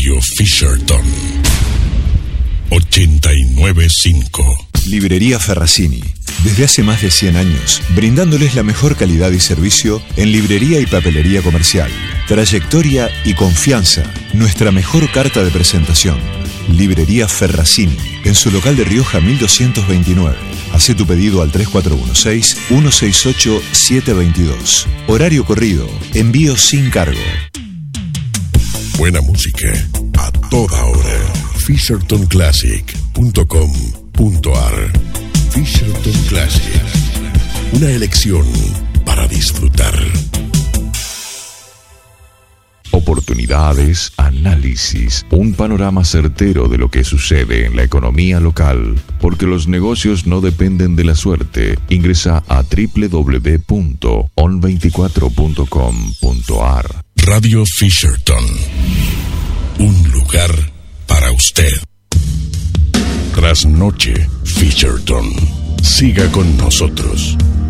Radio Fisherton 89.5. Librería Ferracini. Desde hace más de 100 años, brindándoles la mejor calidad y servicio en librería y papelería comercial. Trayectoria y confianza, nuestra mejor carta de presentación. Librería Ferracini, en su local de Rioja 1229. Hacé tu pedido al 3416-168-722. Horario corrido, envío sin cargo. Buena música a toda hora. FishertonClassic.com.ar. Fisherton Classic. Una elección para disfrutar. Oportunidades, análisis, un panorama certero de lo que sucede en la economía local, porque los negocios no dependen de la suerte. Ingresa a www.on24.com.ar. Radio Fisherton, un lugar para usted. Trasnoche Fisherton. Siga con nosotros.